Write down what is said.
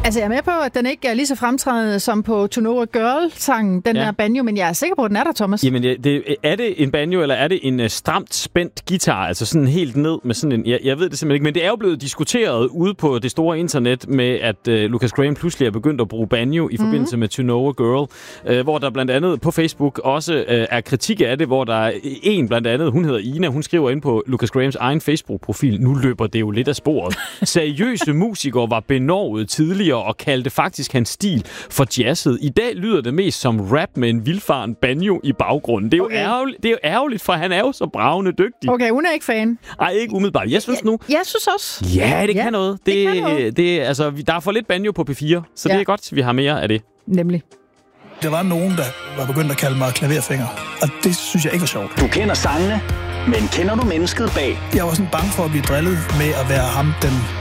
Altså, jeg er med på, at den ikke er lige så fremtrædende som på To Know a Girl-sangen, den der banjo, men jeg er sikker på, at den er der, Thomas. Jamen, er det en banjo, eller er det en stramt spændt guitar? Altså sådan helt ned med sådan en... Jeg ved det simpelthen ikke, men det er jo blevet diskuteret ude på det store internet med, at Lucas Graham pludselig er begyndt at bruge banjo i forbindelse med To Know a Girl, hvor der blandt andet på Facebook også er kritik af det, hvor der er en blandt andet, hun hedder Ina, hun skriver ind på Lucas Grahams egen Facebook-profil, nu løber det jo lidt af sporet. Seriøse musikere var benovet tidligere og kaldte faktisk hans stil for jazzet. I dag lyder det mest som rap med en vildfaren banjo i baggrunden. Det er jo ærgerligt, for han er jo så bravende dygtig. Okay, hun er ikke fan. Nej, ikke umiddelbart. Jeg synes nu... Jeg synes også. Ja, det kan noget. Altså, der er for lidt banjo på P4, så det er godt, vi har mere af det. Nemlig. Der var nogen, der var begyndt at kalde mig klaverfinger, og det synes jeg ikke var sjovt. Du kender sangene, men kender du mennesket bag? Jeg var sådan bange for at blive drillet med at være ham, den